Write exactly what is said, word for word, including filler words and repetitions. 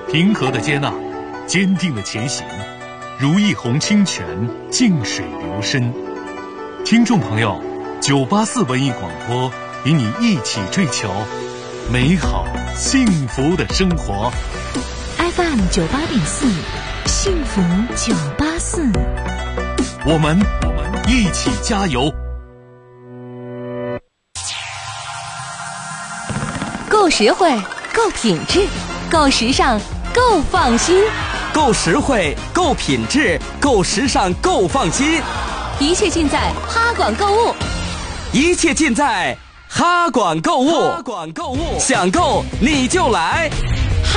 平和的接纳，坚定的前行，如一泓清泉，静水流深。听众朋友，九八四文艺广播与你一起追求美好幸福的生活。 F M 九八点四，幸福九八四， 我们我们一起加油。 够实惠，够品质，够时尚，够放心。 够实惠，够品质，够时尚，够放心。 一切尽在哈管购物， 一切尽在哈管购物。哈管购物，想购你就来。